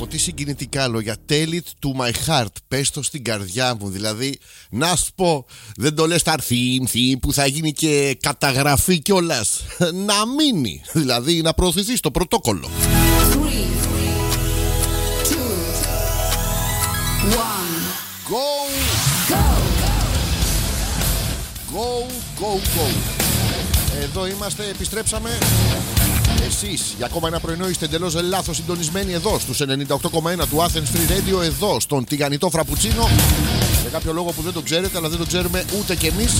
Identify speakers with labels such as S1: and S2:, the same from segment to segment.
S1: όμορφο, τι συγκινητικά λόγια. Tell it to my heart. Πες το στην καρδιά μου. Δηλαδή, να σου πω, δεν το λες τα theme που θα γίνει και καταγραφή κιόλας. Να μείνει. Δηλαδή, να προωθηθεί στο πρωτόκολλο.
S2: 3, 2, 1.
S1: Go!
S2: Go!
S1: Go! Εδώ είμαστε, επιστρέψαμε. Εσείς για ακόμα ένα πρωινό είστε εντελώς λάθος συντονισμένοι εδώ στους 98,1 του Athens Free Radio, εδώ στον τηγανιτό φραπουτσίνο. Για κάποιο λόγο που δεν το ξέρετε, αλλά δεν το ξέρουμε ούτε κι εμείς.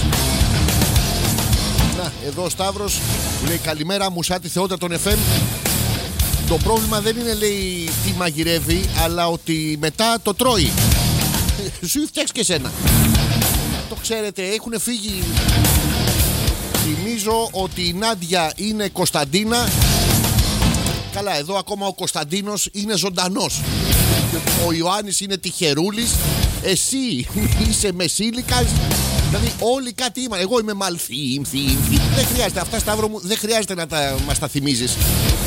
S1: Να, εδώ ο Σταύρος που λέει καλημέρα μουσάτη θεότητα των FM. Το πρόβλημα δεν είναι, λέει, τι μαγειρεύει, αλλά ότι μετά το τρώει. Σου φτιάξει και σένα. Το ξέρετε, έχουν φύγει. Θυμίζω ότι η Νάντια είναι Κωνσταντίνα. Καλά, εδώ ακόμα ο Κωνσταντίνος είναι ζωντανός. Ο Ιωάννης είναι τυχερούλης. Εσύ είσαι Μεσήλικας. Δηλαδή όλοι κάτι είμαι. Εγώ είμαι Μαλθή. Δεν χρειάζεται αυτά, Σταύρο μου, δεν χρειάζεται να μας τα θυμίζεις.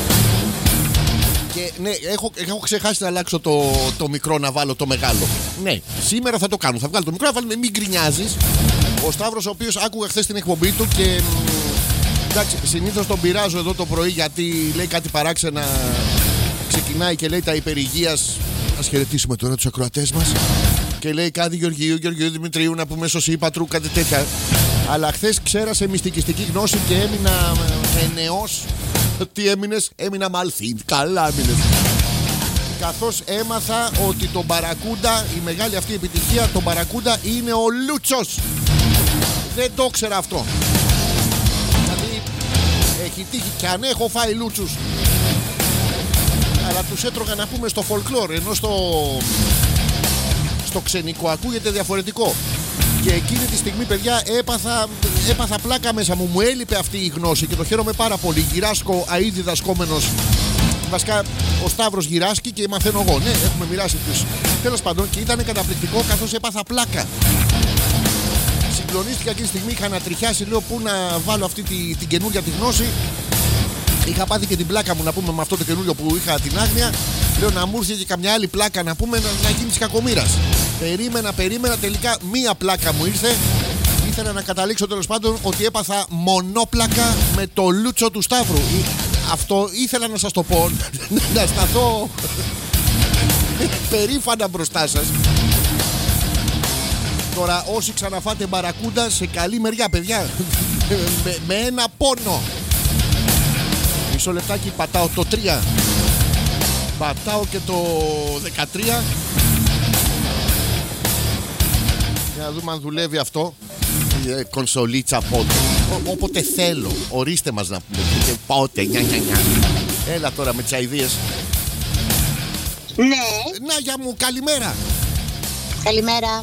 S1: Και ναι, έχω ξεχάσει να αλλάξω το μικρό να βάλω το μεγάλο. Ναι, σήμερα θα το κάνω. Θα βγάλω το μικρό, να βάλουμε, μην γκρινιάζεις. Ο Σταύρος, ο οποίος άκουγα χθες την εκπομπή του και εντάξει, συνήθως τον πειράζω εδώ το πρωί γιατί λέει κάτι παράξενα. Ξεκινάει και λέει τα υπερηγείας. Ας χαιρετήσουμε τώρα τους ακροατές μας. Και λέει κάτι Γεωργίου Δημητρίου, να πούμε Σωσήπατρου, κάτι τέτοια. Αλλά χθες ξέρασε μυστικιστική γνώση και έμεινα νεός. Τι έμεινες? Έμεινα Μαλθή. Καλά έμεινες. Καθώς έμαθα ότι τον Μπαρακούντα, η μεγάλη αυτή επιτυχία, τον Μπαρακούντα είναι ο Λούτσος. Δεν το ήξερα αυτό. Δηλαδή έχει τύχει και αν έχω φάει λούτσους, αλλά τους έτρωγα να πούμε στο folklore, ενώ στο ξενικό ακούγεται διαφορετικό. Και εκείνη τη στιγμή, παιδιά, έπαθα πλάκα μέσα μου. Μου έλειπε αυτή η γνώση και το χαίρομαι πάρα πολύ. Γυράσκω αΐ διδασκόμενος. Βασικά ο Σταύρος γυράσκει και μαθαίνω εγώ. Ναι, έχουμε μοιράσει τους. Τέλος πάντων, και ήταν καταπληκτικό καθώς έπαθα πλάκα. Συγκλονίστηκα εκείνη τη στιγμή. Είχα ανατριχιάσει, λέω, πού να βάλω αυτή την καινούργια τη γνώση. Είχα πάθει και την πλάκα μου, να πούμε, με αυτό το καινούριο που είχα την άγνοια. Λέω να μου έρθει και καμιά άλλη πλάκα, να πούμε, να γίνει τη κακομοίρας. Περίμενα, τελικά μία πλάκα μου ήρθε. Ήθελα να καταλήξω τέλος πάντων ότι έπαθα μονόπλακα με το Λούτσο του Σταύρου. Αυτό ήθελα να σας το πω. Να σταθώ περήφανα μπροστά σας. Τώρα όσοι ξαναφάτε Μπαρακούντα, σε καλή μεριά, παιδιά. Με ένα πόνο. Μισό λεπτάκι, πατάω το 3. Πατάω και το 13. Για να δούμε αν δουλεύει αυτό. Κονσολίτσα πότε. Όποτε θέλω. Ορίστε μας να πούμε. Πότε. Νια. Έλα τώρα με τις αηδίες.
S3: Ναι.
S1: Να, για μου, καλημέρα.
S3: Καλημέρα.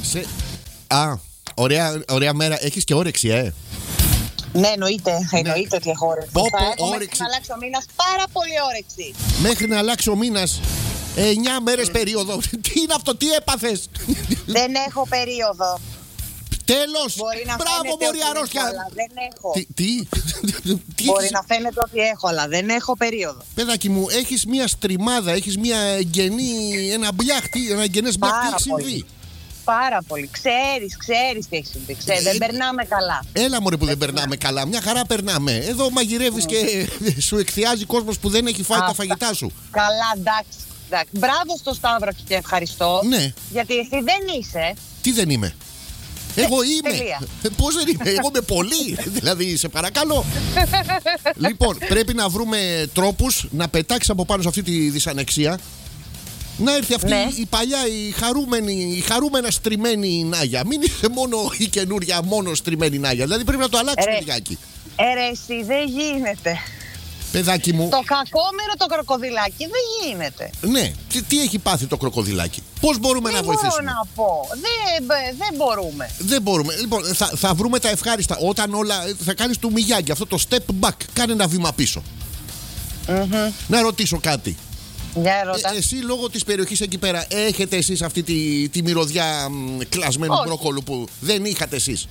S1: Ωραία μέρα. Έχεις και όρεξη,
S3: Ναι, εννοείται ότι έχω όρεξη.
S1: Όρεξη.
S3: Να αλλάξει ο μήνας, πάρα πολύ όρεξη.
S1: Μέχρι να αλλάξει ο μήνας. 9 μέρες περίοδο. Τι είναι αυτό, τι έπαθες?
S3: Δεν έχω περίοδο.
S1: Τέλος.
S3: Μπράβο,
S1: μωρή αρρώστια.
S3: Δεν έχω.
S1: Τι
S3: Μπορεί
S1: έχεις?
S3: να φαίνεται ότι έχω, αλλά δεν έχω περίοδο.
S1: Παιδάκι μου, έχεις μια στριμάδα, έχεις μια εγγενή, ένα εγγενές μπλιάχ. Τι έχει συμβεί?
S3: Πάρα πολύ. Ξέρεις τι έχει συμβεί. Δεν περνάμε καλά.
S1: Έλα μωρέ που δεν περνάμε καλά. Μια χαρά περνάμε. Εδώ μαγειρεύεις και σου εκθιάζει κόσμος που δεν έχει φάει τα φαγητά σου.
S3: Καλά, εντάξει. Μπράβο στο Σταύρο και ευχαριστώ.
S1: Ναι.
S3: Γιατί εσύ δεν είσαι.
S1: Τι δεν είμαι? Εγώ είμαι.
S3: Τελεία.
S1: Πώς δεν είμαι? Εγώ είμαι πολύ. Δηλαδή, σε παρακαλώ. Λοιπόν, πρέπει να βρούμε τρόπους να πετάξεις από πάνω σε αυτή τη δυσανεξία. Να έρθει αυτή η παλιά, η χαρούμενα στριμμένη Νάγια. Μην είσαι μόνο η καινούρια, μόνο στριμμένη Νάγια. Δηλαδή πρέπει να το αλλάξουμε λιγάκι.
S3: Εσύ δεν γίνεται.
S1: Παιδάκι μου.
S3: Το κακόμερο το κροκοδιλάκι δεν γίνεται.
S1: Ναι, τι έχει πάθει το κροκοδιλάκι? Πώς μπορούμε να βοηθήσουμε?
S3: Δεν μπορώ να πω. Δεν μπορούμε.
S1: Δεν μπορούμε. Λοιπόν, θα βρούμε τα ευχάριστα. Όταν όλα. Θα κάνεις του Μιγιάγκη αυτό το step back. Κάνε ένα βήμα πίσω. Να ρωτήσω κάτι. Εσύ λόγω της περιοχής εκεί πέρα έχετε εσείς αυτή τη μυρωδιά κλασμένου μπρόκολου που δεν είχατε εσείς?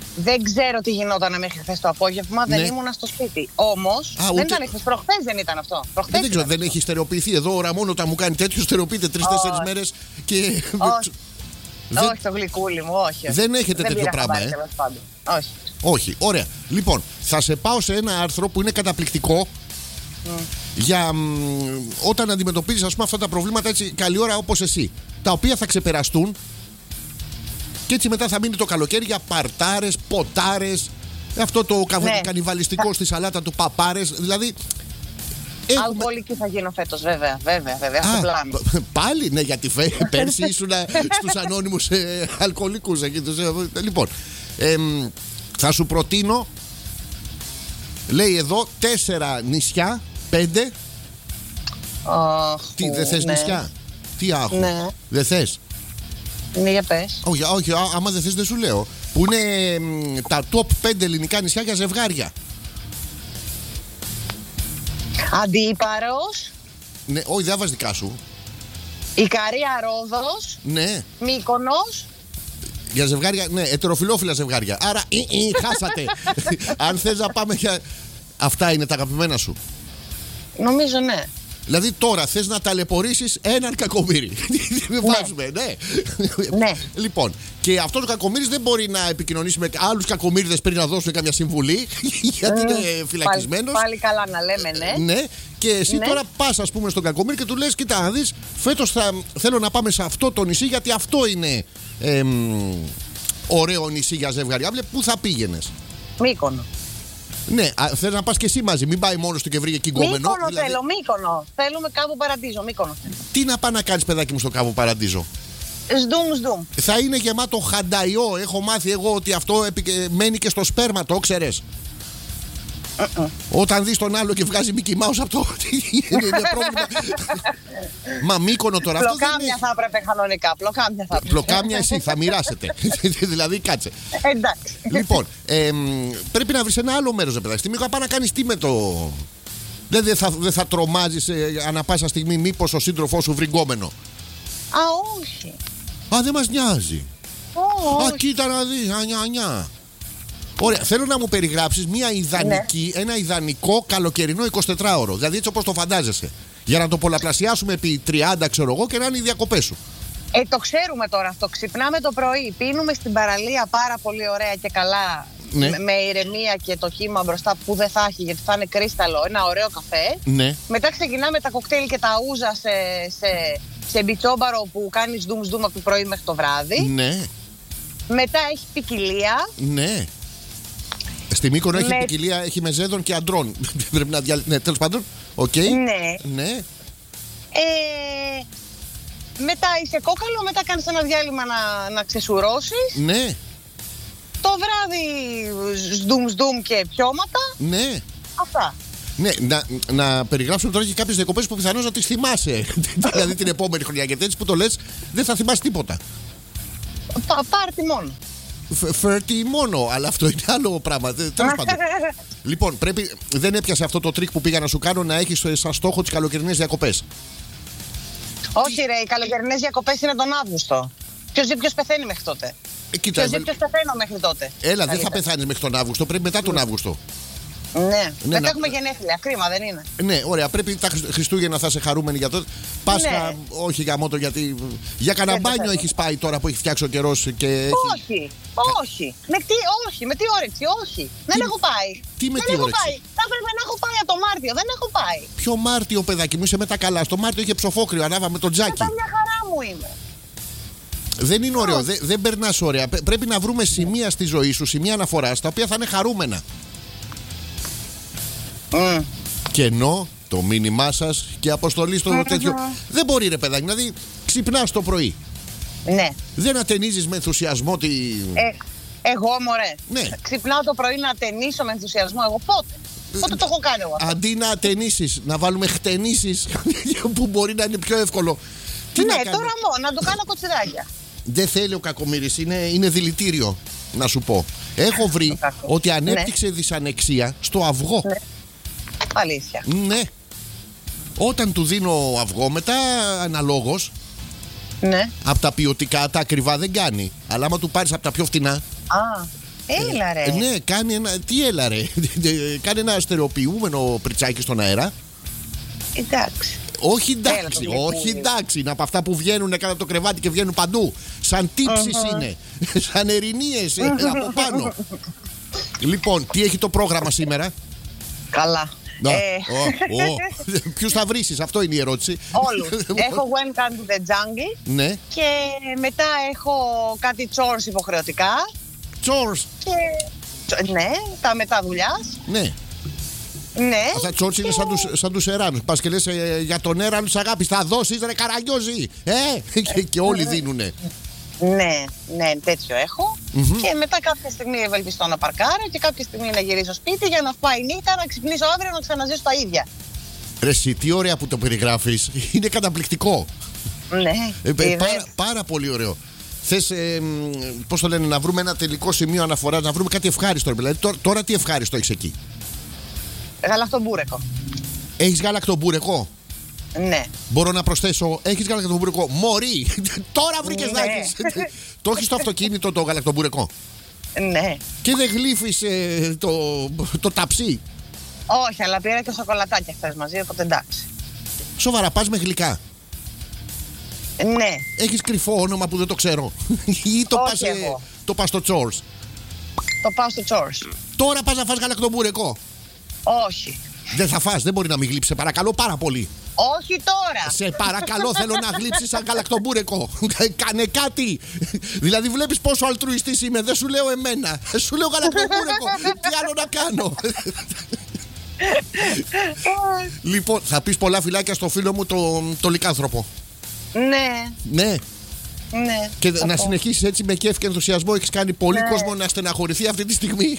S3: Δεν ξέρω τι γινόταν μέχρι χθες το απόγευμα, δεν ήμουνα στο σπίτι. Όμως, δεν ήταν χθες, προχθές δεν ήταν αυτό.
S1: Δεν ξέρω, δεν έχει στερεοποιηθεί. Εδώ ο Ραμόν όταν μου κάνει τέτοιο, στερεοποιείται 3-4 μέρες και.
S3: Όχι, το γλυκούλι μου, όχι.
S1: Δεν έχετε τέτοιο πράγμα,
S3: Όχι.
S1: Όχι, ωραία. Λοιπόν, θα σε πάω σε ένα άρθρο που είναι καταπληκτικό για όταν αντιμετωπίζεις, ας πούμε, αυτά τα προβλήματα έτσι καλή ώρα όπως εσύ, τα οποία θα ξεπεραστούν και έτσι μετά θα μείνει το καλοκαίρι για παρτάρες, ποτάρες, αυτό το κανιβαλιστικό στη σαλάτα του παπάρες, δηλαδή.
S3: Αλκοολική θα γίνω φέτος, βέβαια. Στο πλάνο.
S1: Πάλι, ναι, γιατί πέρσι ήσουν στους ανώνυμους αλκοολικούς. Λοιπόν, θα σου προτείνω, λέει εδώ, 4 νησιά, 5. Τι, δεν θες νησιά? Τι άχου, δεν θες?
S3: Ναι, για πες.
S1: Όχι, άμα δεν θες δεν σου λέω. Που είναι τα top 5 ελληνικά νησιά για ζευγάρια.
S3: Αντίπαρος.
S1: Ναι, όχι, δεν βάζει δικά σου.
S3: Ικαρία, Ρόδος.
S1: Ναι.
S3: Μύκονος.
S1: Για ζευγάρια, ναι, ετεροφιλόφιλα ζευγάρια. Άρα, χάσατε. Αν θες να πάμε για. Αυτά είναι τα αγαπημένα σου.
S3: Νομίζω, ναι.
S1: Δηλαδή τώρα θες να ταλαιπωρήσεις έναν κακομοίρη. Βάζουμε, ναι. Λοιπόν, και αυτό το κακομοίρης δεν μπορεί να επικοινωνήσει με άλλους κακομοίριδες πριν να δώσουν καμιά συμβουλή, γιατί είναι φυλακισμένος.
S3: Πάλι καλά να λέμε, ναι.
S1: Ναι. Και εσύ τώρα πας, ας πούμε, στον κακομοίρη και του λες: κοίτα, να δεις, φέτος θέλω να πάμε σε αυτό το νησί, γιατί αυτό είναι ωραίο νησί για ζευγάρια. Πού θα πήγαινες?
S3: Μύκονο.
S1: Ναι, θες να πας και εσύ μαζί, μην πάει μόνος του και βρει εκεί γκόμενο.
S3: Μύκονο δηλαδή... θέλω, Μύκονο. Θέλουμε κάπου Παραντίζο, Μύκονο.
S1: Τι να πάει να κάνεις, παιδάκι μου, στο κάπου Παραντίζο?
S3: Σδουμ.
S1: Θα είναι γεμάτο χανταϊό. Έχω μάθει εγώ ότι αυτό μένει και στο σπέρμα, το ξέρεις? Όταν δεις τον άλλο και βγάζει Mickey Mouse αυτό, είναι πρόβλημα. Μα Μύκονο τώρα αυτό.
S3: Πλοκάμια θα έπρεπε κανονικά.
S1: Πλοκάμια εσύ θα μοιράσετε. Δηλαδή κάτσε.
S3: Εντάξει.
S1: Λοιπόν, πρέπει να βρεις ένα άλλο μέρος, ρε παιδάκι. Στη Μύκονο πάει να κάνεις τι με το. Δεν θα τρομάζεις ανά πάσα στιγμή μήπως ο σύντροφός σου βρει γκόμενο?
S3: Όχι.
S1: Δεν μας νοιάζει. Κοίτα να δεις. Ανιά. Ωραία, θέλω να μου περιγράψεις ένα ιδανικό καλοκαιρινό 24ωρο. Δηλαδή έτσι όπως το φαντάζεσαι. Για να το πολλαπλασιάσουμε επί 30, ξέρω εγώ, και να είναι οι διακοπές σου.
S3: Το ξέρουμε τώρα αυτό. Ξυπνάμε το πρωί, πίνουμε στην παραλία πάρα πολύ ωραία και καλά. Ναι. Με ηρεμία και το κύμα μπροστά που δεν θα έχει, γιατί θα είναι κρίσταλο, ένα ωραίο καφέ.
S1: Ναι.
S3: Μετά ξεκινάμε τα κοκτέιλ και τα ούζα σε μπιτσόμπαρο που κάνεις ντουμ από το πρωί μέχρι το βράδυ.
S1: Ναι.
S3: Μετά έχει ποικιλία.
S1: Ναι. Στη Μύκονο έχει ποικιλία, έχει μεζέδων και αντρών. Πρέπει να διαλύσει. Ναι, τέλος πάντων. Οκ. Ναι.
S3: Μετά είσαι κόκαλο, μετά κάνεις ένα διάλειμμα να ξεσουρώσεις.
S1: Ναι.
S3: Το βράδυ σδουμ και πιώματα.
S1: Ναι.
S3: Αυτά.
S1: Ναι, να περιγράψουμε τώρα και κάποιες διακοπές που πιθανώς να τις θυμάσαι. Δηλαδή την επόμενη χρονιά. Γιατί έτσι που το λες δεν θα θυμάσαι τίποτα.
S3: Πάρτι μόνο.
S1: Φέρτι μόνο, αλλά αυτό είναι άλλο πράγμα. Τέλος πάντων. Λοιπόν, δεν έπιασε αυτό το τρίκ που πήγα να σου κάνω, να έχεις σαν στόχο τις καλοκαιρινές διακοπές?
S3: Όχι, ρε, οι καλοκαιρινές διακοπές είναι τον Αύγουστο. Ποιος πεθαίνει μέχρι τότε?
S1: Ποιος
S3: πεθαίνω μέχρι τότε?
S1: Έλα, δεν θα πεθάνεις μέχρι τον Αύγουστο, πρέπει μετά τον Αύγουστο.
S3: Ναι, μετά έχουμε γενέθλια. Κρίμα, δεν είναι?
S1: Ναι, ωραία. Πρέπει τα Χριστούγεννα θα είσαι χαρούμενη για τότε. Πάσχα, όχι για μότο, γιατί. Για κανένα μπάνιο έχεις πάει τώρα που έχει φτιάξει ο καιρός και.
S3: Όχι. Με τι όρεξη, όχι. Δεν έχω πάει.
S1: Τι με τι όρεξη?
S3: Θα έπρεπε να έχω πάει από το Μάρτιο, δεν έχω πάει.
S1: Ποιο Μάρτιο, παιδάκι μου, είσαι με τα καλά? Στο Μάρτιο είχε ψοφόκριο, ανάβαμε τον τζάκι.
S3: Μετά μια χαρά μου είμαι.
S1: Δεν είναι ωραίο, δεν περνάς ωραία. Πρέπει να βρούμε σημεία στη ζωή σου, σημεία αναφοράς, τα οποία θα είναι χαρούμενα. Και ενώ το μήνυμά σας και αποστολή στο τέτοιο. Δεν μπορεί, ρε παιδάκι, δηλαδή ξυπνάς το πρωί.
S3: Ναι.
S1: Δεν ατενίζεις με ενθουσιασμό τη.
S3: Εγώ, μωρέ.
S1: Ναι.
S3: Ξυπνάω το πρωί να ατενίσω με ενθουσιασμό. Εγώ πότε το έχω κάνει εγώ αυτό? Αντί
S1: να ατενίσεις, να βάλουμε χτενίσεις που μπορεί να είναι πιο εύκολο.
S3: Τώρα να το κάνω κοτσιδάκια.
S1: Δεν θέλει ο κακομοίρης, είναι δηλητήριο, να σου πω. Έχω βρει ότι ανέπτυξε δυσανεξία στο αυγό.
S3: Ναι. Αλήθεια.
S1: Ναι. Όταν του δίνω αυγό, μετά αναλόγως.
S3: Ναι.
S1: Από τα ποιοτικά, τα ακριβά δεν κάνει. Αλλά άμα του πάρεις από τα πιο φτηνά.
S3: Έλα ρε.
S1: Ναι, κάνει ένα. Τι έλα ρε. Κάνει ένα στερεοποιούμενο πριτσάκι στον αέρα.
S3: Εντάξει.
S1: Όχι εντάξει, όχι εντάξει. Είναι από αυτά που βγαίνουν κάτω από το κρεβάτι και βγαίνουν παντού. Σαν τύψεις είναι. Σαν ερηνίες από πάνω. Λοιπόν, τι έχει το πρόγραμμα σήμερα?
S3: Καλά.
S1: Ποιους θα βρίσεις, αυτό είναι η ερώτηση.
S3: Όλους. Έχω Welcome to the Jungle.
S1: Ναι.
S3: Και μετά έχω κάτι chores υποχρεωτικά.
S1: Chores.
S3: Και... ναι, τα μετά δουλειάς.
S1: Ναι.
S3: Ναι.
S1: Αυτά chores είναι σαν τους εράνους. Πας και λες για τον έρανο της αγάπης θα δώσεις ρε καραγκιόζη. Και όλοι δίνουνε.
S3: Ναι, τέτοιο έχω. Και μετά κάποια στιγμή ευελπιστώ να παρκάρω και κάποια στιγμή να γυρίσω σπίτι για να πάει νύχτα, να ξυπνήσω αύριο να ξαναζήσω τα ίδια.
S1: Ρε εσύ, τι ωραία που το περιγράφεις. Είναι καταπληκτικό.
S3: Ναι.
S1: Πάρα πολύ ωραίο. Θες, πώς το λένε, να βρούμε ένα τελικό σημείο αναφοράς, να βρούμε κάτι ευχάριστο. Δηλαδή, τώρα τι ευχάριστο έχεις εκεί?
S3: Γαλακτομπούρεκο.
S1: Έχεις γαλακτομπούρεκο?
S3: Ναι.
S1: Μπορώ να προσθέσω, έχεις γαλακτομπούρεκο? Μωρή! Τώρα βρήκες να έχεις. Το έχεις στο αυτοκίνητο το γαλακτομπούρεκο?
S3: Ναι.
S1: Και δεν γλύφεις το ταψί?
S3: Όχι, αλλά πήρα και σοκολατάκια χθες μαζί, οπότε εντάξει.
S1: Σοβαρά, πας με γλυκά?
S3: Ναι.
S1: Έχεις κρυφό όνομα που δεν το ξέρω? Ή το πας στο chores?
S3: Το πάω στο chores.
S1: Τώρα πας να φας γαλακτομπούρεκο?
S3: Όχι.
S1: Δεν θα φας, δεν μπορεί να μην γλύψει, σε παρακαλώ πάρα πολύ.
S3: Όχι τώρα.
S1: Σε παρακαλώ, θέλω να γλύψεις σαν γαλακτομπούρεκο. Κάνε κάτι. Δηλαδή βλέπεις πόσο αλτρουιστής είμαι. Δεν σου λέω εμένα, σου λέω γαλακτομπούρεκο. Τι άλλο να κάνω? Λοιπόν, θα πεις πολλά φιλάκια στο φίλο μου το λικάνθρωπο.
S3: Ναι.
S1: Ναι. Και να συνεχίσεις έτσι με κέφι και ενθουσιασμό. Έχεις κάνει πολύ κόσμο να στεναχωρηθεί αυτή τη στιγμή.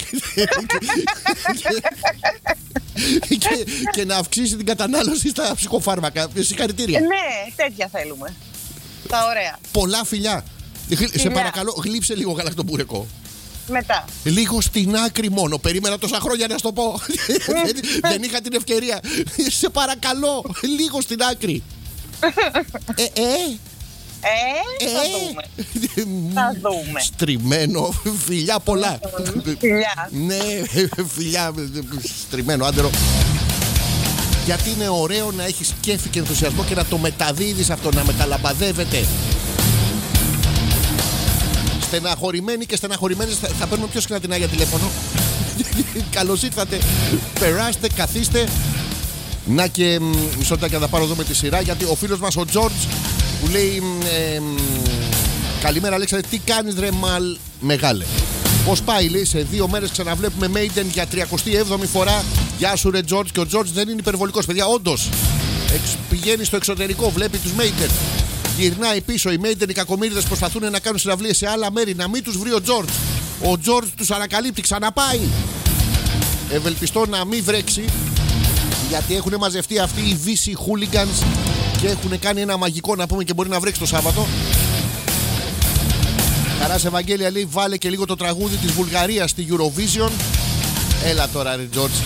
S1: και να αυξήσει την κατανάλωση στα ψυχοφάρμακα. Συγχαρητήρια.
S3: Ναι, τέτοια θέλουμε. Τα ωραία.
S1: Πολλά φιλιά. Σε παρακαλώ, γλύψε λίγο γαλακτομπούρεκο.
S3: Μετά.
S1: Λίγο στην άκρη μόνο. Περίμενα τόσα χρόνια να σου το πω. Δεν είχα την ευκαιρία. Σε παρακαλώ, λίγο στην άκρη.
S3: Θα δούμε.
S1: Στριμμένο, φιλιά πολλά.
S3: Φιλιά.
S1: Ναι, φιλιά, στριμμένο, άντερο. Γιατί είναι ωραίο να έχεις κέφι και ενθουσιασμό και να το μεταδίδεις αυτό, να μεταλαμπαδεύεται. Στεναχωρημένοι και στεναχωρημένες θα παίρνουμε πιο συχνά την Άγια τηλέφωνο. Καλώς ήρθατε. Περάστε, καθίστε. Να και μισό λεπτάκι να πάρω εδώ με τη σειρά, γιατί ο φίλος μας ο George που λέει καλημέρα Αλέξανδρε, τι κάνεις ρε μεγάλε? Πώς πάει, λέει, σε 2 μέρες ξαναβλέπουμε Maiden για 37η φορά. Γεια σου ρε George. Και ο George δεν είναι υπερβολικός, παιδιά, όντως. Πηγαίνει στο εξωτερικό, βλέπει τους Maiden, γυρνάει πίσω. Οι Maiden, οι κακομοίριδες, προσπαθούν να κάνουν συναυλίες σε άλλα μέρη, να μην τους βρει ο George. Ο George τους ανακαλύπτει, ξαναπάει. Ευελπιστώ να μην βρέξει, γιατί έχουν μαζευτεί αυτοί οι VC hooligans και έχουν κάνει ένα μαγικό να πούμε και μπορεί να βρέξει το Σάββατο. Χαράς Ευαγγέλια λέει, βάλε και λίγο το τραγούδι της Βουλγαρίας στη Eurovision. Έλα τώρα ρε George.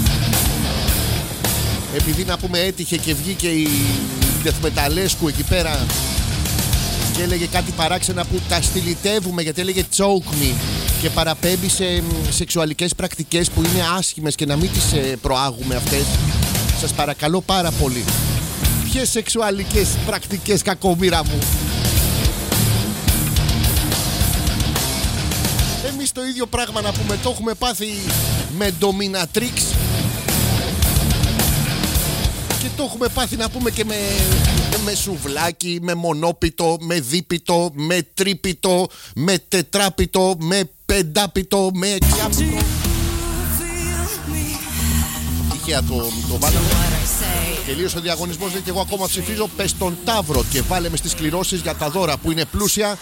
S1: Επειδή να πούμε έτυχε και βγήκε η Δεθμεταλέσκου εκεί πέρα και έλεγε κάτι παράξενα που τα στυλιτεύουμε, γιατί έλεγε choke me και παραπέμπει σε σεξουαλικές πρακτικές που είναι άσχημες και να μην τις προάγουμε αυτές. Σας παρακαλώ πάρα πολύ. Ποιες σεξουαλικές πρακτικές, κακομοίρα μου? Εμείς το ίδιο πράγμα να πούμε το έχουμε πάθει με dominatrix και το έχουμε πάθει να πούμε και με σουβλάκι, με μονόπιτο, με δίπιτο, με τρίπιτο, με τετράπιτο, με πεντάπιτο, με εξάπιτο. Τυχαία το βάλαμε. Τελείωσε ο διαγωνισμός, λέει, και εγώ ακόμα ψηφίζω. Πες τον Ταύρο και βάλε με στις κληρώσεις για τα δώρα που είναι πλούσια.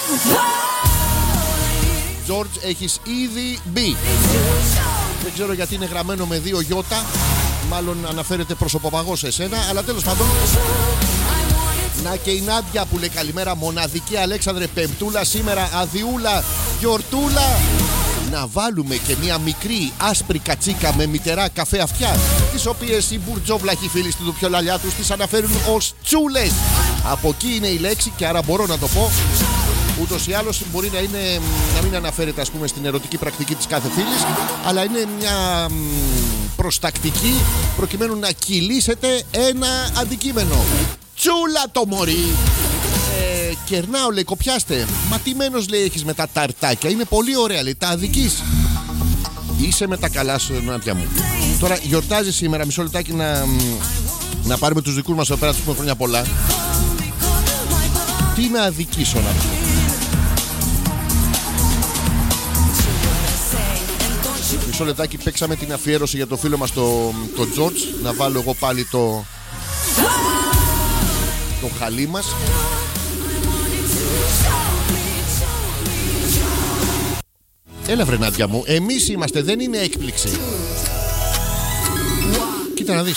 S1: George, έχεις ήδη μπει. Δεν ξέρω γιατί είναι γραμμένο με 2 γιώτα. Μάλλον αναφέρεται προσωποπαγό σε εσένα, αλλά τέλος πάντων. Να και η Νάντια που λέει καλημέρα, μοναδική Αλέξανδρε, πεμπτούλα σήμερα, αδιούλα, γιορτούλα. Να βάλουμε και μια μικρή άσπρη κατσίκα με μητερά καφέ αυτιά, τις οποίες οι μπουρτζόβλαχοι φίλοι στην Δουπιολαλιά τους τις αναφέρουν ως τσούλες. Από εκεί είναι η λέξη και άρα μπορώ να το πω. Ούτως ή άλλως μπορεί να μην αναφέρεται, ας πούμε, στην ερωτική πρακτική της κάθε φίλης, αλλά είναι μια προστακτική προκειμένου να κυλήσετε ένα αντικείμενο. Τσούλα το μωρί! Κερνάω, λέει, κοπιάστε. Μα τι μένος, λέει, έχεις με τα ταρτάκια? Είναι πολύ ωραία, λέει, τα αδικείς. Είσαι με τα καλά σου, Νάντια μου. Τώρα γιορτάζει σήμερα, μισό λεπτάκι να πάρουμε τους δικούς μας εδώ πέρα, τους πούμε χρόνια πολλά. Τι να αδικήσω, να πω? Μισό λεπτάκι, παίξαμε την αφιέρωση για το φίλο μας το George. Να βάλω εγώ πάλι το χαλί μας. Έλα βρε Νάντια μου, εμείς είμαστε, δεν είναι έκπληξη. Κοίτα να δεις.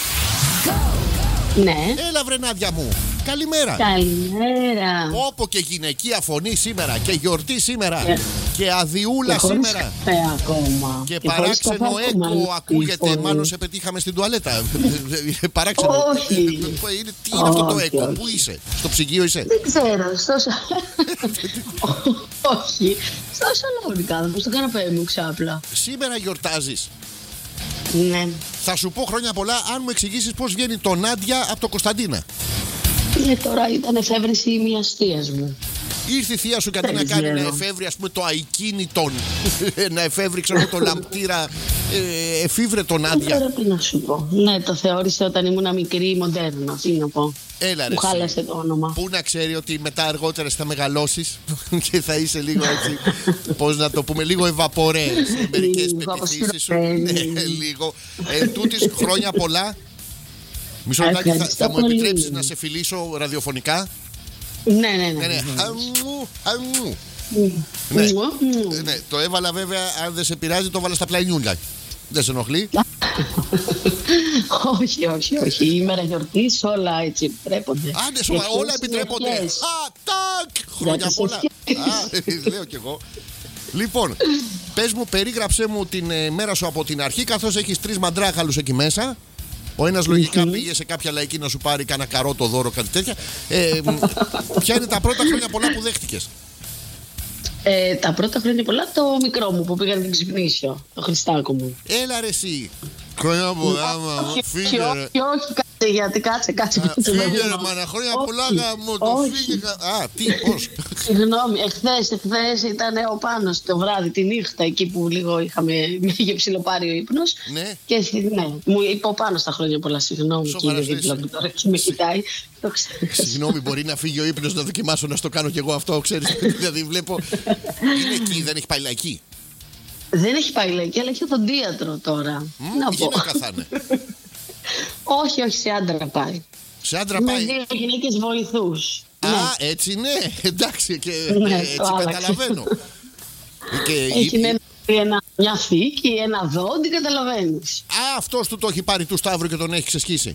S4: Ναι.
S1: Έλα βρε Νάντια μου, καλημέρα.
S4: Καλημέρα.
S1: Όπο και γυναικεία φωνή σήμερα και γιορτή σήμερα και αδιούλα και σήμερα.
S4: Ακόμα.
S1: Και παράξενο έκο ακούγεται, μάλλον σε πετύχαμε στην τουαλέτα. Παράξενο.
S4: Όχι.
S1: Τι είναι αυτό το έκο, πού είσαι, στο ψυγείο είσαι?
S4: Δεν ξέρω, όχι, στο σαλόνι κάθομαι, στο καναπέ μου ξάπλα.
S1: Σήμερα γιορτάζεις?
S4: Ναι.
S1: Θα σου πω χρόνια πολλά αν μου εξηγήσεις πώς βγαίνει το Νάντια από το Κωνσταντίνα.
S4: Τώρα ήταν εφεύρεση μιας θείας μου.
S1: Ήρθε η θεία σου και αντί να κάνει να εφεύρει, ας πούμε, το ακίνητον, να εφεύρει, ξέρω, το λαμπτήρα, εφήβρε τον Νάντια.
S4: Δεν πρέπει να σου πω. Ναι, το θεώρησε όταν ήμουν μικρή, μοντέρνα. Τι να πω.
S1: Έλα, ρε,
S4: μου χάλασε το όνομα.
S1: Πού να ξέρει ότι μετά αργότερα θα μεγαλώσεις και θα είσαι λίγο έτσι, πώς να το πούμε, λίγο ευαπορέ σε μερικές πεπιθήσεις σου. Λίγο. Τούτης χρόνια πολλά. Μισό λεπτάκι, θα μου επιτρέψεις να σε φιλήσω ραδιοφωνικά?
S4: Ναι.
S1: Αμμού. Ναι, το έβαλα βέβαια, αν δεν σε πειράζει, το έβαλα στα πλαϊνιούλια. Δεν σε ενοχλεί?
S4: Όχι. Η ημέρα γιορτής όλα έτσι επιτρέπονται.
S1: Άντε, όλα επιτρέπονται. Τάκ! Χρόνια πολλά. Λέω κι εγώ. Λοιπόν, πες μου, περίγραψέ μου την μέρα σου από την αρχή, καθώς έχεις 3 μαντράχαλους εκεί μέσα. Ο ένας λογικά πήγε σε κάποια λαϊκή να σου πάρει κανένα καρότο δώρο, κάτι τέτοια. Ποια είναι τα πρώτα χρόνια πολλά που δέχτηκες?
S4: Τα πρώτα χρόνια πολλά το μικρό μου που πήγα να την ξυπνήσω, το Χριστάκο μου.
S1: Έλα ρε εσύ. Χρόνια πολλά, φύγε ρε.
S4: Όχι, κάτσε.
S1: Φύγε ρε μάνα, χρόνια πολλά γάμο, το φύγε. Τι, πώς?
S4: Συγγνώμη, εχθές ήταν ο Πάνος το βράδυ, τη νύχτα, εκεί που λίγο είχε ψιλοπάρει ο ύπνος.
S1: Ναι.
S4: Και μου είπε ο Πάνος τα χρόνια πολλά, συγγνώμη κύριε δίπλα μου τώρα και με κοιτάει.
S1: Συγγνώμη, μπορεί να φύγει ο ύπνος να δοκιμάσω να στο κάνω κι εγώ αυτό, ξέρεις? Δηλαδή βλέπω, είναι εκεί, δεν έχει πάει λαϊκή.
S4: Δεν έχει πάει λαϊκή, αλλά έχει οδοντίατρο τώρα.
S1: Γυναίκα θα είναι?
S4: Όχι, σε άντρα πάει.
S1: Σε άντρα πάει?
S4: Με 2 γυναίκες βοηθούς.
S1: Έτσι ναι, εντάξει, και έτσι καταλαβαίνω.
S4: Έχει μια θήκη, ένα δόντι, καταλαβαίνεις.
S1: Αυτός του το έχει πάρει του Σταύρου και τον έχει ξεσχίσει.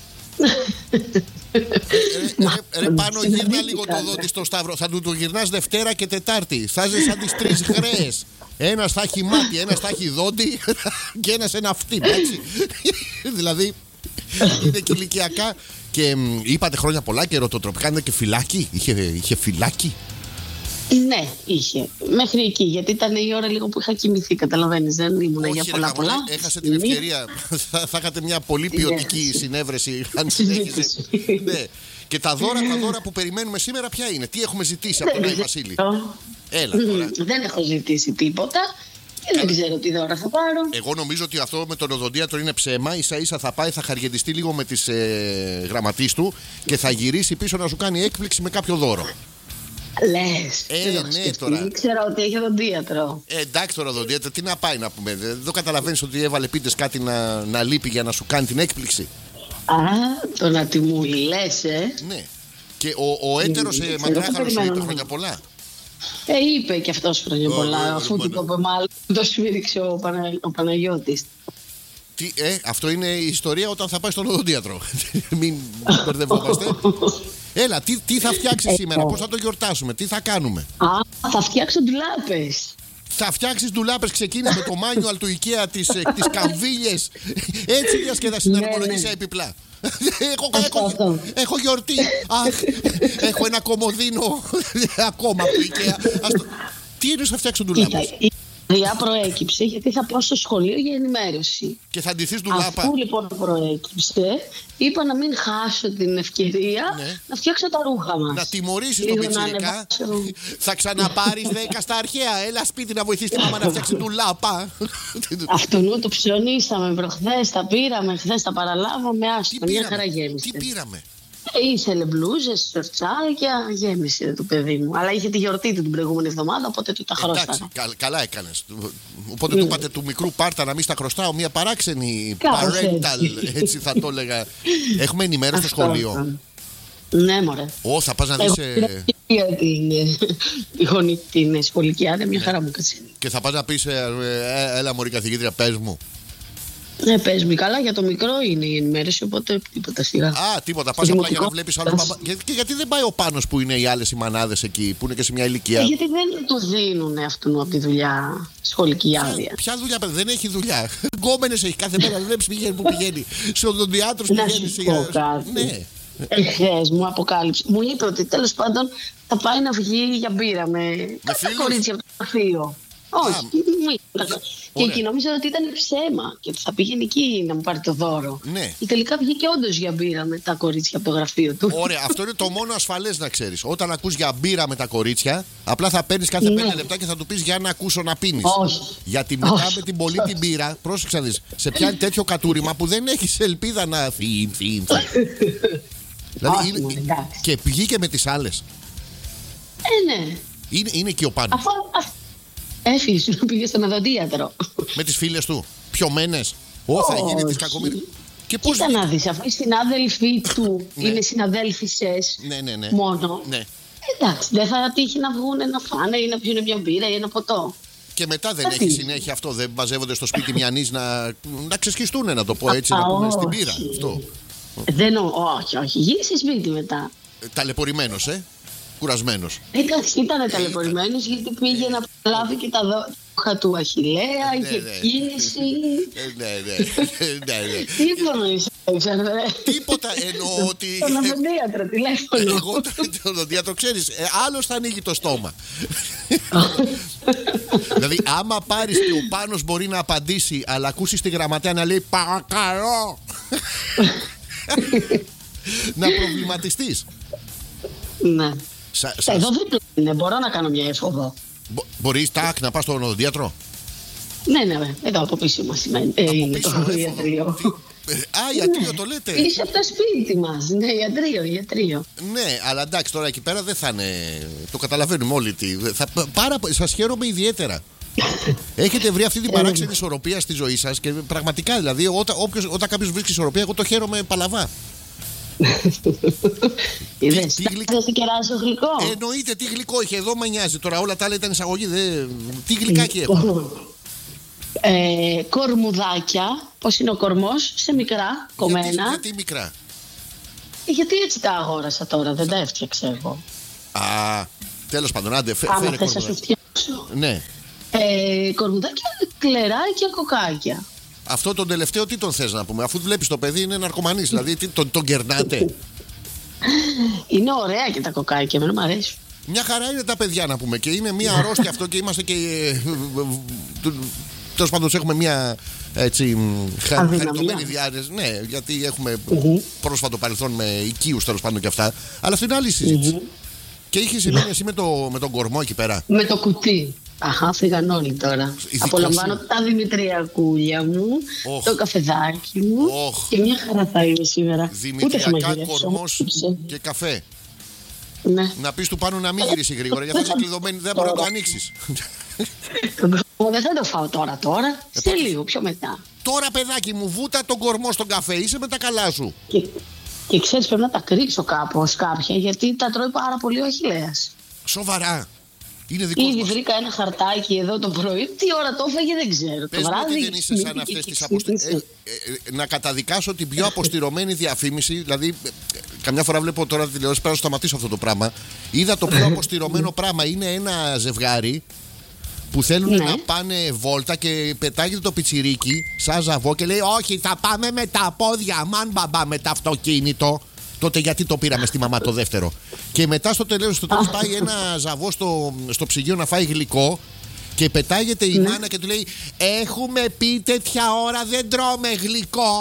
S1: Ρε πάνω, γύρνα λίγο το δόντι στο Σταύρο. Θα του το γυρνάς Δευτέρα και Τετάρτη. Θα είσαι σαν τις 3 γραίες. Ένας θα έχει μάτι, ένας θα έχει δόντι και ένας ένα αυτή, έτσι. Δηλαδή είναι και ηλικιακά. Και είπατε χρόνια πολλά και ερωτοτροπικά, είναι και φυλάκι. Είχε φυλάκι?
S4: Ναι, είχε. Μέχρι εκεί, γιατί ήταν η ώρα λίγο που είχα κοιμηθεί, καταλαβαίνεις, δεν ήμουν για πολλά.
S1: Έχασε την ευκαιρία. Θα είχατε μια πολύ ποιοτική συνέβρεση αν συνέχιζε. Ναι. Και τα δώρα που περιμένουμε σήμερα ποια είναι? Τι έχουμε ζητήσει από τον Άι Βασίλη? Έλα τώρα. Δεν
S4: έχω ζητήσει τίποτα. Δεν ξέρω τι δώρα θα πάρω.
S1: Εγώ νομίζω ότι αυτό με τον οδοντίατρο είναι ψέμα. Ίσα-ίσα θα πάει, θα χαριεντιστεί λίγο με τις γραμματείς του και θα γυρίσει πίσω να σου κάνει έκπληξη με κάποιο δώρο.
S4: Λες.
S1: Ναι, τώρα.
S4: Ήξερα ότι έχει οδοντίατρο.
S1: Εντάξει, τώρα οδοντίατρο, τι να πάει να πούμε? Δεν καταλαβαίνεις ότι έβαλε πίτες κάτι να λείπει για να σου κάνει την έκπληξη?
S4: Το να τη μου λες,
S1: Ναι. Και ο έτερος μαντράχαλος σου είπε χρόνια πολλά?
S4: Είπε και αυτός χρόνια πολλά, αφού του είπε μάλλον το σφύριξε ο Παναγιώτης.
S1: Αυτό είναι η ιστορία όταν θα πάει στον οδοντίατρο. Μην μπερδευόμαστε. Έλα, τι θα φτιάξεις σήμερα, πώς θα το γιορτάσουμε, τι θα κάνουμε?
S4: Θα φτιάξω ντουλάπες.
S1: Θα φτιάξεις ντουλάπες, ξεκίνησε με το manual του IKEA, τις καμβίλιες. Έτσι διασκέδαση να αρμολογήσει επιπλά. Έχω γιορτή. Αχ, έχω ένα κομμωδίνο ακόμα από το IKEA. Τι εννοείς θα φτιάξω ντουλάπες?
S4: Η ιδέα προέκυψε γιατί θα πάω στο σχολείο για ενημέρωση.
S1: Και θα ντυθείς ντουλάπα.
S4: Αφού λοιπόν προέκυψε, είπα να μην χάσω την ευκαιρία να φτιάξω τα ρούχα μας.
S1: Να τιμωρήσεις τον πιτσιρικά. Θα ξαναπάρεις 10 στα αρχαία. Έλα σπίτι να βοηθήσεις τη μαμά να φτιάξει ντουλάπα.
S4: Αυτού το ψωνίσαμε προχθές, τα πήραμε, χθες τα παραλάβαμε. Άστο, μια χαρά γέμισε.
S1: Τι πήραμε?
S4: Ήθελε μπλούζες, σορτσάκια, γέμισε το παιδί μου. Αλλά είχε τη γιορτή του την προηγούμενη εβδομάδα, οπότε του τα χρωστάω.
S1: Καλά έκανες. Οπότε του είπατε του μικρού πάρτα να μην στα χρωστάω. Μια παράξενη parental, έτσι θα το έλεγα. Έχουμε ενημέρωση στο σχολείο.
S4: Ναι, μωρέ.
S1: Θα πας να δεις.
S4: Την σχολική άδεια, μια χαρά μου κάτσε.
S1: Και θα πας να πεις, έλα μωρή καθηγήτρια, πες μου.
S4: Ναι, πες μου, καλά, για το μικρό είναι η ενημέρωση, οπότε τίποτα σιγά.
S1: Τίποτα. Πας απλά για να βλέπεις άλλο μπαμπά. Και γιατί δεν πάει ο Πάνος που είναι οι άλλες οι μανάδες εκεί, που είναι και σε μια ηλικία?
S4: Γιατί δεν του δίνουν αυτού από τη δουλειά σχολική άδεια.
S1: Ποια δουλειά, δεν έχει δουλειά. Γκόμενες έχει κάθε μέρα, δεν πηγαίνει που πηγαίνει. Σε οδοντιάτρους πηγαίνει.
S4: Ναι. Εχθές μου αποκάλυψε. Μου είπε ότι τέλος πάντων θα πάει να βγει για μπύρα με κάποια κορίτσια από το γραφείο. Όχι, και εκεί νόμιζα ότι ήταν ψέμα και ότι θα πήγαινε εκεί να μου πάρει το δώρο.
S1: Ναι.
S4: Και τελικά βγήκε όντως για μπύρα με τα κορίτσια από το γραφείο του.
S1: Ωραία, αυτό είναι το μόνο ασφαλές να ξέρεις. Όταν ακούς για μπύρα με τα κορίτσια, απλά θα παίρνεις κάθε 5 λεπτά και θα του πεις για να ακούσω να πίνεις.
S4: Όχι.
S1: Γιατί μετά με την πολύ την μπύρα, πρόσεξε να δεις, σε πιάνει τέτοιο κατούριμα που δεν έχεις ελπίδα να φύγει. Δηλαδή και βγήκε με τις άλλες.
S4: Ναι.
S1: Είναι εκεί ο Πάνος.
S4: Έφυγε, πήγε στον οδοντίατρο.
S1: Με τις φίλες του, πιωμένες. Θα γίνει της κακομοίρης.
S4: Και πώς κοίτα να δεις, αφού οι συνάδελφοί του είναι συναδέλφισες μόνο. Ναι. Εντάξει, δεν θα τύχει να βγουν να φάνε ή να πιούν μια μπύρα ή ένα ποτό.
S1: Και μετά δεν έχει συνέχεια αυτό, δεν μαζεύονται στο σπίτι μια νης να ξεσχιστούν, να το πω έτσι, να πούμε στην μπύρα. Αυτό.
S4: Όχι, γύρισε σπίτι μετά.
S1: Ταλαιπωρημένος, κουρασμένος.
S4: Εντάξει, ήταν ταλαιπωρημένος γιατί πήγε να λάβει και τα δόχα του Αχιλλέα, είχε κίνηση.
S1: Ναι.
S4: Τι εννοείς, Αλέξανδρε?
S1: Τίποτα, εννοώ ότι.
S4: Τον οδοντίατρο, τηλέφωνο.
S1: Εγώ τον οδοντίατρο, ξέρεις, άλλος θα ανοίγει το στόμα. Δηλαδή, άμα πάρεις και ο Πάνος μπορεί να απαντήσει, αλλά ακούσεις τη γραμματέα να λέει παρακαλώ, να προβληματιστείς.
S4: Ναι. Εδώ δεν είναι, μπορώ να κάνω μια έφοδο.
S1: Μπορείς να πας στον οδοντίατρο?
S4: Ναι, εδώ από πίσω μας είναι το ιατρείο.
S1: Ιατρείο το λέτε?
S4: Είσαι από το σπίτι μας, ναι, ιατρείο.
S1: Ναι, αλλά εντάξει, τώρα εκεί πέρα δεν θα είναι. Το καταλαβαίνουμε όλοι. Σας χαίρομαι ιδιαίτερα. Έχετε βρει αυτή την παράξενη ισορροπία στη ζωή σας και πραγματικά δηλαδή, όταν κάποιος βρίσκει ισορροπία, εγώ το χαίρομαι παλαβά.
S4: Είδες, θα κεράσω γλυκό.
S1: Εννοείται, τι γλυκό είχε, εδώ με νοιάζει. Τώρα όλα τα άλλα ήταν εισαγωγή. Τι γλυκάκι έχω?
S4: Κορμουδάκια. Πώς είναι ο κορμός? Σε μικρά, κομμένα.
S1: Γιατί μικρά?
S4: Γιατί έτσι τα αγόρασα τώρα, δεν τα έφτιαξα εγώ.
S1: Τέλος πάντων, άντε,
S4: άμα θες να σου φτιάξω.
S1: Ναι.
S4: Κορμουδάκια, κλεράκια, κοκάκια.
S1: Αυτό τον τελευταίο τι τον θες να πούμε? Αφού βλέπεις το παιδί είναι ναρκωμανής, δηλαδή τον κερνάτε?
S4: Είναι ωραία και τα κοκάκια, εμένα μου αρέσει.
S1: Μια χαρά είναι τα παιδιά να πούμε και είναι μια αρρώστια αυτό και είμαστε και. Τέλος πάντων, έχουμε μια έτσι χαριτωμένη διάρκεια. Ναι, γιατί έχουμε πρόσφατο παρελθόν με οικείους τέλος πάντων και αυτά. Αλλά αυτό είναι άλλη συζήτηση. Και είχες μείνει εσύ με τον κορμό εκεί πέρα?
S4: Με το κουτί. Αχα, φύγαν όλοι τώρα. Απολαμβάνω τα δημητριακούλια μου, το καφεδάκι μου και μια χαρά θα είμαι σήμερα.
S1: Δημητριακά, κορμός και καφέ.
S4: Ναι.
S1: Να πεις του πάνω να μην γυρίσει γρήγορα, γιατί θα είσαι κλειδωμένη, δεν μπορεί να το ανοίξεις.
S4: Δεν θα το φάω τώρα. Σε λίγο, πιο μετά.
S1: Τώρα, παιδάκι μου, βούτα τον κορμό στον καφέ, είσαι με τα καλά σου.
S4: Και ξέρεις, πρέπει να τα κρύψω κάπως κάποια, γιατί τα τρώει πάρα πολύ ο Αχιλλέας.
S1: Σοβαρά? Είναι δικό μας.
S4: Ήδη βρήκα ένα χαρτάκι εδώ το πρωί. Τι ώρα το έφαγε δεν ξέρω.
S1: Πες
S4: το βράδυ.
S1: Δεν είσαι σαν αυτές τις αποστηρώσεις. Να καταδικάσω την πιο αποστηρωμένη διαφήμιση. Δηλαδή, καμιά φορά βλέπω τώρα τη τηλεόραση, πρέπει να σταματήσω αυτό το πράγμα. Είδα το πιο αποστηρωμένο πράγμα. Είναι ένα ζευγάρι που θέλουν να πάνε βόλτα και πετάγεται το πιτσιρίκι σαν ζαβό και λέει όχι, θα πάμε με τα πόδια. Μαν μπαμπά με το αυτοκίνητο. Τότε γιατί το πήραμε στη μαμά το δεύτερο. Και μετά στο τέλος πάει ένα ζαβό στο ψυγείο να φάει γλυκό. Και πετάγεται η μάνα και του λέει έχουμε πει τέτοια ώρα δεν τρώμε γλυκό.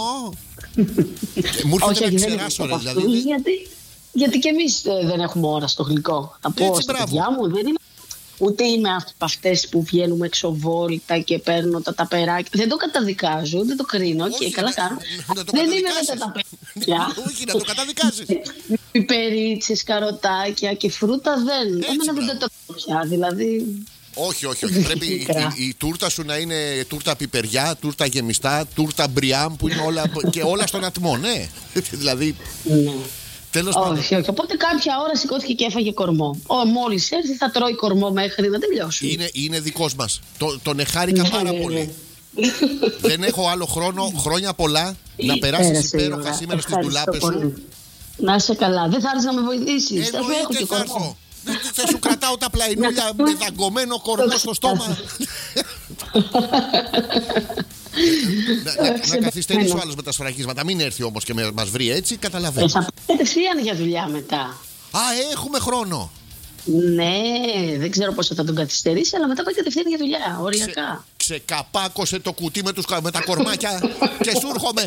S1: Μου έρχεται να ξεράσω δηλαδή.
S4: Γιατί και εμείς δεν έχουμε ώρα στο γλυκό. Θα πω στα παιδιά μου, δεν είμαι. Ούτε είμαι από αυτές που βγαίνουμε εξωβόλτα και παίρνω τα ταπεράκια. Δεν το καταδικάζω, δεν το κρίνω. Και καλά κάνω. Δεν είμαι με τα ταπεράκια.
S1: Όχι, να το καταδικάζεις.
S4: Πιπερίτσες, καροτάκια και φρούτα δεν. Εμένα δεν το πια, δηλαδή.
S1: Όχι. Πρέπει η τούρτα σου να είναι τούρτα πιπεριά, τούρτα γεμιστά, τούρτα μπριάμ που είναι όλα στον ατμό, ναι. Δηλαδή. Τέλος πάντων.
S4: Όχι. Οπότε κάποια ώρα σηκώθηκε και έφαγε κορμό. Μόλις έρθει θα τρώει κορμό μέχρι να τελειώσει.
S1: Είναι δικός μας. Τον εχάρηκα πάρα πολύ. Δεν έχω άλλο χρόνια πολλά να περάσεις υπέροχα σήμερα στις ντουλάπες σου.
S4: Να είσαι καλά. Δεν θα έρθεις να με βοηθήσεις.
S1: Εννοείται θα έρθω. Θα σου κρατάω τα πλαϊνούλια με δαγκωμένο κορμό στο στόμα. Να καθυστερήσει ο άλλος με τα σφραγίσματα. Μην έρθει όμως και μας βρει έτσι, καταλαβαίνεις.
S4: Θα κατευθείαν για δουλειά μετά.
S1: Έχουμε χρόνο.
S4: Ναι, δεν ξέρω πόσο θα τον καθυστερήσει, αλλά μετά πάει κατευθείαν για δουλειά, οριακά.
S1: Ξεκαπάκωσε το κουτί με τα κορμάκια και σου έρχομαι.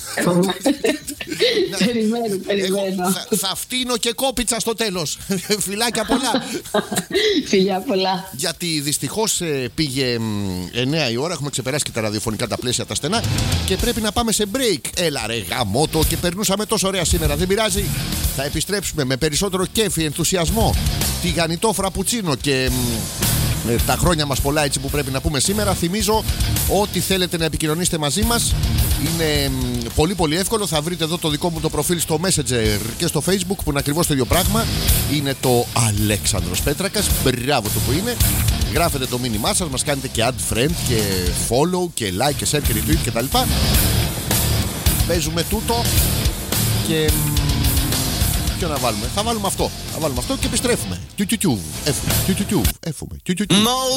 S4: Περιμένω.
S1: Θα φτύνω και κόπιτσα στο τέλος. Φιλάκια πολλά.
S4: Φιλιά πολλά.
S1: Γιατί δυστυχώς πήγε 9 η ώρα, έχουμε ξεπεράσει και τα ραδιοφωνικά τα πλαίσια τα στενά και πρέπει να πάμε σε break. Έλα ρε γαμώτο, και περνούσαμε τόσο ωραία σήμερα, δεν πειράζει. Θα επιστρέψουμε με περισσότερο κέφι, ενθουσιασμό, τηγανιτό φραπουτσίνο και τα χρόνια μας πολλά, έτσι που πρέπει να πούμε σήμερα. Θυμίζω ότι θέλετε να επικοινωνήσετε μαζί μας. Είναι πολύ πολύ εύκολο. Θα βρείτε εδώ το δικό μου το προφίλ στο Messenger και στο Facebook που είναι ακριβώς το ίδιο πράγμα. Είναι το Αλέξανδρος Πέτρακας. Μπράβο το που είναι. Γράφετε το μήνυμά σας, μας κάνετε και add friend και follow και like και share και retweet και τα λοιπά. Παίζουμε τούτο και ποιο να βάλουμε? Θα βάλουμε αυτό και επιστρέφουμε. Έφουμε.